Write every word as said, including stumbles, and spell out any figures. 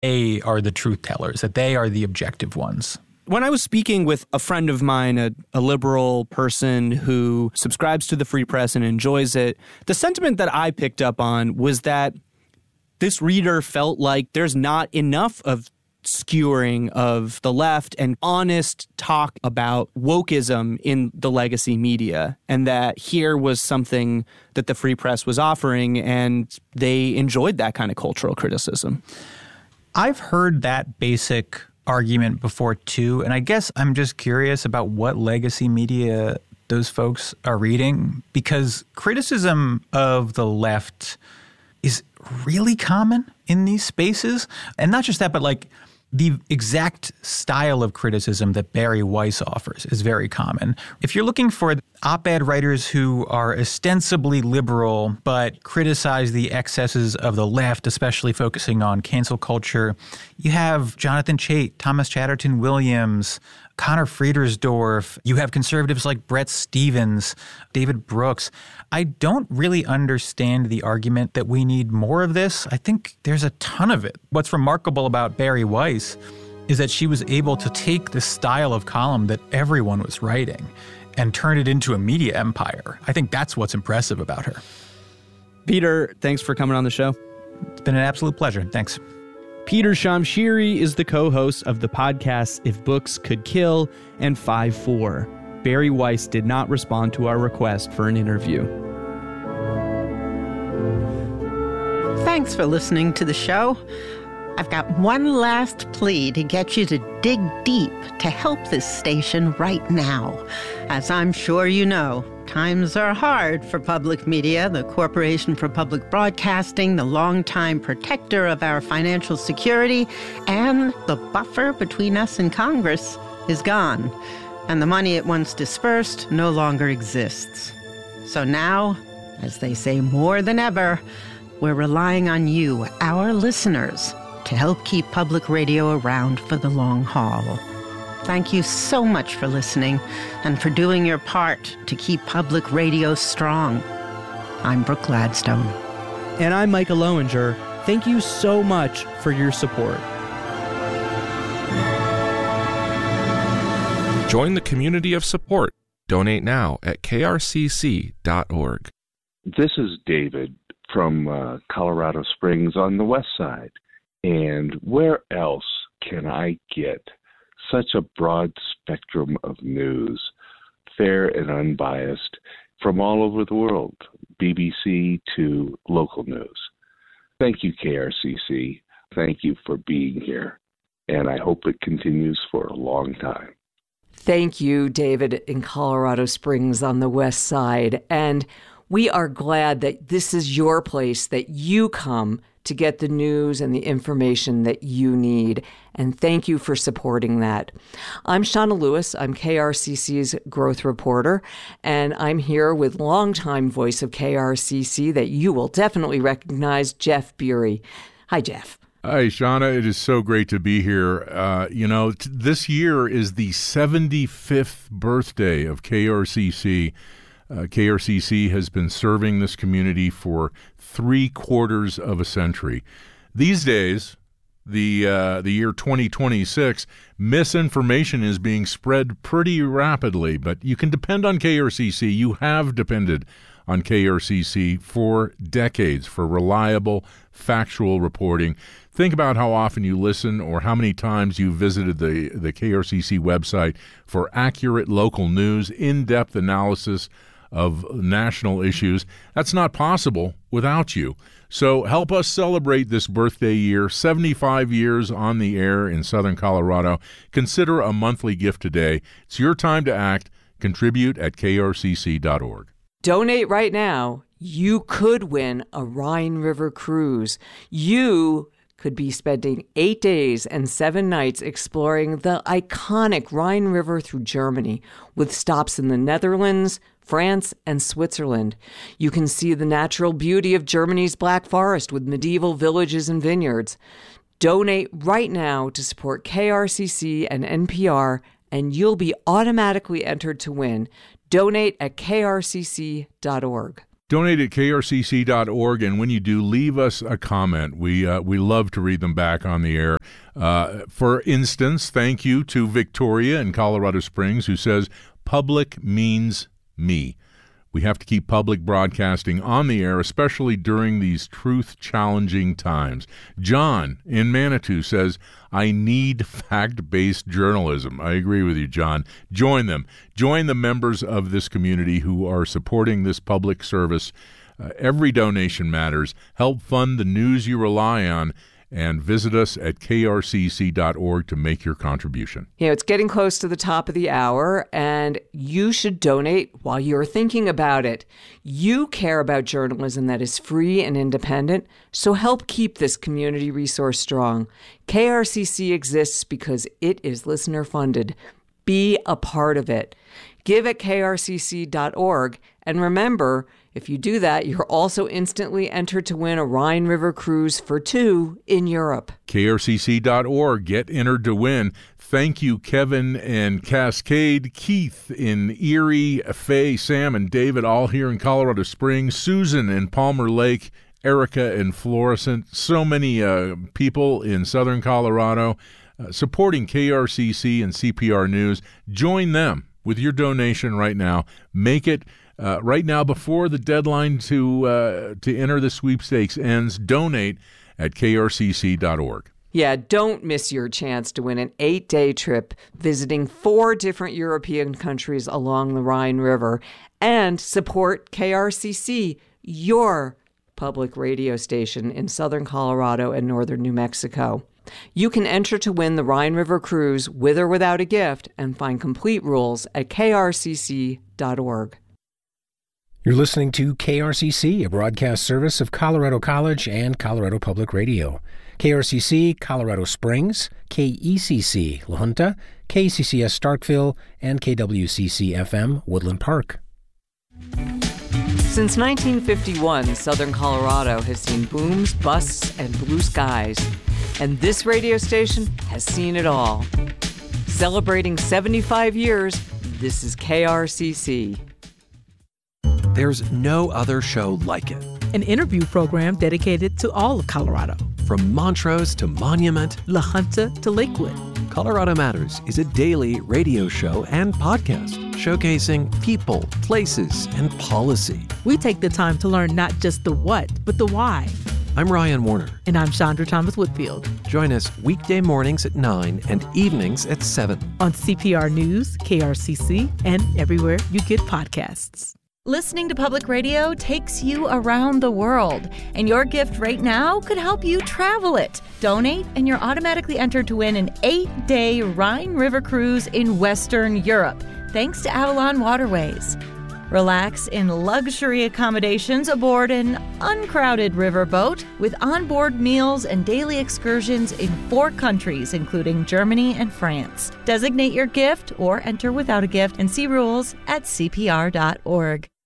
they are the truth tellers, that they are the objective ones. When I was speaking with a friend of mine, a, a liberal person who subscribes to the Free Press and enjoys it, the sentiment that I picked up on was that this reader felt like there's not enough of skewering of the left and honest talk about wokeism in the legacy media, and that here was something that the Free Press was offering, and they enjoyed that kind of cultural criticism. I've heard that basic argument before too, and I guess I'm just curious about what legacy media those folks are reading, because criticism of the left is really common in these spaces. And not just that, but like the exact style of criticism that Bari Weiss offers is very common. If you're looking for op-ed writers who are ostensibly liberal but criticize the excesses of the left, especially focusing on cancel culture, you have Jonathan Chait, Thomas Chatterton Williams, Connor Friedersdorf. You have conservatives like Brett Stevens, David Brooks. I don't really understand the argument that we need more of this. I think there's a ton of it. What's remarkable about Bari Weiss is that she was able to take the style of column that everyone was writing and turn it into a media empire. I think that's what's impressive about her. Peter, thanks for coming on the show. It's been an absolute pleasure. Thanks. Peter Shamshiri is the co-host of the podcasts If Books Could Kill and five four. Bari Weiss did not respond to our request for an interview. Thanks for listening to the show. I've got one last plea to get you to dig deep to help this station right now. As I'm sure you know, times are hard for public media. The Corporation for Public Broadcasting, the longtime protector of our financial security, and the buffer between us and Congress is gone. And the money it once dispersed no longer exists. So now, as they say more than ever, we're relying on you, our listeners, to help keep public radio around for the long haul. Thank you so much for listening and for doing your part to keep public radio strong. I'm Brooke Gladstone. And I'm Micah Lowinger. Thank you so much for your support. Join the community of support. Donate now at k r c c dot org. This is David from uh, Colorado Springs on the west side. And where else can I get such a broad spectrum of news, fair and unbiased, from all over the world, B B C to local news? Thank you, K R C C. Thank you for being here, and I hope it continues for a long time. Thank you, David, in Colorado Springs on the west side. And we are glad that this is your place, that you come to get the news and the information that you need. And thank you for supporting that. I'm Shauna Lewis. I'm K R C C's growth reporter, and I'm here with longtime voice of K R C C that you will definitely recognize, Jeff Beery. Hi, Jeff. Hi, Shauna. It is so great to be here. Uh, you know, t- this year is the seventy-fifth birthday of K R C C. Uh, K R C C has been serving this community for three quarters of a century. These days, the uh, the year twenty twenty-six, misinformation is being spread pretty rapidly, but you can depend on K R C C. You have depended on K R C C for decades for reliable, factual reporting. Think about how often you listen or how many times you visited the, the K R C C website for accurate local news, in-depth analysis of national issues. That's not possible without you. So help us celebrate this birthday year, seventy-five years on the air in Southern Colorado. Consider a monthly gift today. It's your time to act. Contribute at k r c c dot org. Donate right now. You could win a Rhine River cruise. You could be spending eight days and seven nights exploring the iconic Rhine River through Germany, with stops in the Netherlands, France, and Switzerland. You can see the natural beauty of Germany's Black Forest with medieval villages and vineyards. Donate right now to support K R C C and N P R, and you'll be automatically entered to win. Donate at k r c c dot org. Donate at K R C C dot org, and when you do, leave us a comment. We uh, we love to read them back on the air. Uh, for instance, thank you to Victoria in Colorado Springs, who says, public means me. We have to keep public broadcasting on the air, especially during these truth-challenging times. John in Manitou says, I need fact-based journalism. I agree with you, John. Join them. Join the members of this community who are supporting this public service. Uh, every donation matters. Help fund the news you rely on, and visit us at K R C C dot org to make your contribution. You know, it's getting close to the top of the hour, and you should donate while you're thinking about it. You care about journalism that is free and independent, so help keep this community resource strong. K R C C exists because it is listener-funded. Be a part of it. Give at K R C C dot org, and remember, if you do that, you're also instantly entered to win a Rhine River cruise for two in Europe. K R C C dot org. Get entered to win. Thank you, Kevin and Cascade, Keith in Erie, Faye, Sam, and David, all here in Colorado Springs, Susan in Palmer Lake, Erica in Florissant, so many uh, people in southern Colorado uh, supporting K R C C and C P R News. Join them with your donation right now. Make it Uh, right now, before the deadline to uh, to enter the sweepstakes ends. Donate at K R C C dot org. Yeah, don't miss your chance to win an eight-day trip visiting four different European countries along the Rhine River, and support K R C C, your public radio station in southern Colorado and northern New Mexico. You can enter to win the Rhine River cruise with or without a gift, and find complete rules at K R C C dot org. You're listening to K R C C, a broadcast service of Colorado College and Colorado Public Radio. K R C C Colorado Springs, K E C C La Junta, K C C S Starkville, and K W C C F M Woodland Park. Since nineteen fifty-one, southern Colorado has seen booms, busts, and blue skies. And this radio station has seen it all. Celebrating seventy-five years, this is K R C C. There's no other show like it. An interview program dedicated to all of Colorado. From Montrose to Monument, La Junta to Lakewood. Colorado Matters is a daily radio show and podcast showcasing people, places, and policy. We take the time to learn not just the what, but the why. I'm Ryan Warner. And I'm Chandra Thomas Whitfield. Join us weekday mornings at nine and evenings at seven. On C P R News, K R C C, and everywhere you get podcasts. Listening to public radio takes you around the world, and your gift right now could help you travel it. Donate, and you're automatically entered to win an eight-day Rhine River cruise in Western Europe, thanks to Avalon Waterways. Relax in luxury accommodations aboard an uncrowded riverboat with onboard meals and daily excursions in four countries, including Germany and France. Designate your gift or enter without a gift and see rules at C P R dot org.